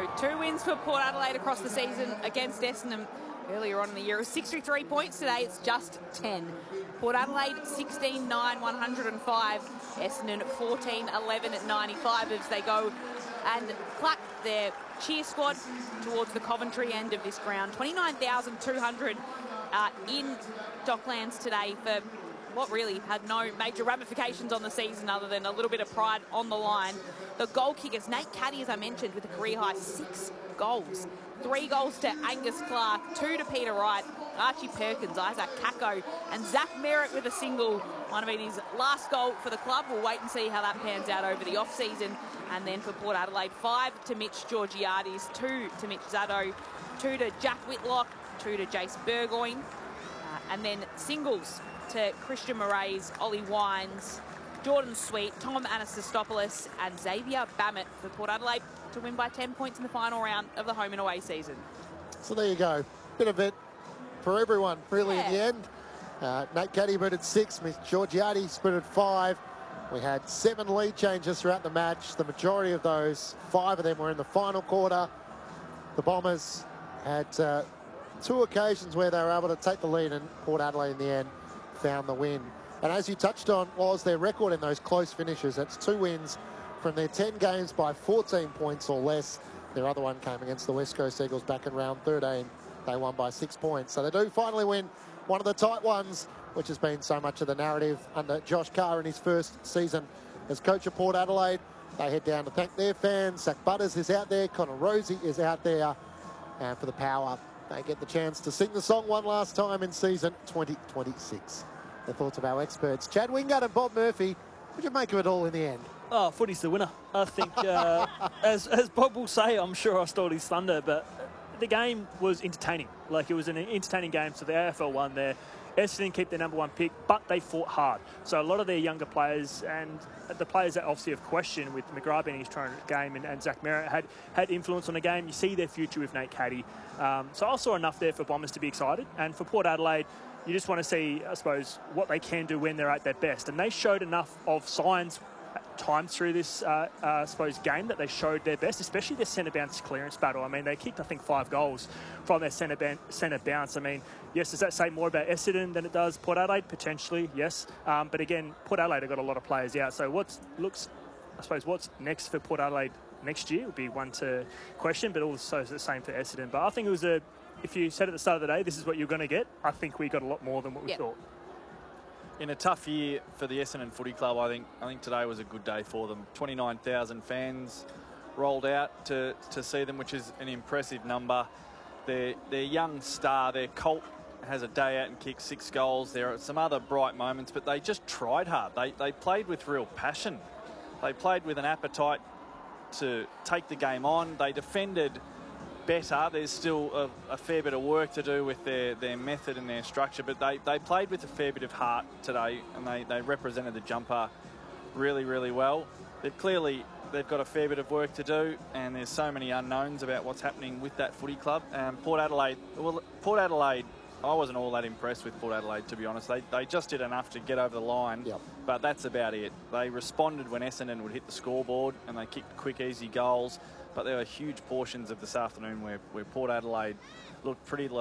So 2 wins for Port Adelaide across the season against Essendon earlier on in the year. It was 63 points today. It's just 10. Port Adelaide 16-9, 105. Essendon 14-11 at 95 as they go and clap their cheer squad towards the Coventry end of this ground. 29,200 in Docklands today for what really had no major ramifications on the season other than a little bit of pride on the line. The goal kickers, Nate Caddy, as I mentioned, with a career high 6 goals. 3 goals to Angus Clark, 2 to Peter Wright, Archie Perkins, Isaac Kako, and Zach Merritt with a single. Might have been his last goal for the club. We'll wait and see how that pans out over the off-season. And then for Port Adelaide, 5 to Mitch Georgiades, 2 to Mitch Zaddo, 2 to Jack Whitlock, 2 to Jace Burgoyne, and then singles to Christian Moraes, Ollie Wines, Jordan Sweet, Tom Anastastopoulos and Xavier Bammett for Port Adelaide to win by 10 points in the final round of the home and away season. So there you go. Bit of it for everyone, really, in the end. Nate Caddy booted 6, Miss Georgiades booted 5. We had 7 lead changes throughout the match. The majority of those, 5 of them were in the final quarter. The Bombers had 2 occasions where they were able to take the lead, and Port Adelaide in the end found the win. And as you touched on, was their record in those close finishes. That's 2 wins from their 10 games by 14 points or less. Their other one came against the West Coast Eagles back in round 13. They won by 6 points. So they do finally win one of the tight ones, which has been so much of the narrative under Josh Carr in his first season as coach of Port Adelaide. They head down to thank their fans. Zach Butters is out there. Connor Rosie is out there. And for the power, they get the chance to sing the song one last time in season 2026. The thoughts of our experts, Chad Wingard and Bob Murphy. What did you make of it all in the end? Oh, footy's the winner. I think, as Bob will say, I'm sure I stole his thunder, but the game was entertaining. Like, it was an entertaining game, so the AFL won there. Essendon keep their number 1 pick, but they fought hard. So a lot of their younger players and the players that obviously have questioned with McGrath being his trying game and Zach Merritt had influence on the game. You see their future with Nate Caddy. So I saw enough there for Bombers to be excited. And for Port Adelaide, you just want to see, I suppose, what they can do when they're at their best. And they showed enough of signs times through this, I suppose, game that they showed their best, especially their centre bounce clearance battle. I mean, they kicked, I think, 5 goals from their centre bounce. I mean, yes, does that say more about Essendon than it does Port Adelaide? Potentially, yes. But again, Port Adelaide have got a lot of players out. So what's next for Port Adelaide next year would be one to question, but also the same for Essendon. But I think it was if you said at the start of the day, this is what you're going to get, I think we got a lot more than what we thought. In a tough year for the Essendon Footy Club, I think today was a good day for them. 29,000 fans rolled out to see them, which is an impressive number. Their young star, their Colt, has a day out and kicked 6 goals. There are some other bright moments, but they just tried hard. They played with real passion. They played with an appetite to take the game on. They defended better. There's still a fair bit of work to do with their method and their structure, but they played with a fair bit of heart today, and they represented the jumper really, really well. They've got a fair bit of work to do, and there's so many unknowns about what's happening with that footy club. Port Adelaide, I wasn't all that impressed with Port Adelaide, to be honest. They just did enough to get over the line, but that's about it. They responded when Essendon would hit the scoreboard, and they kicked quick, easy goals. But there were huge portions of this afternoon where Port Adelaide looked pretty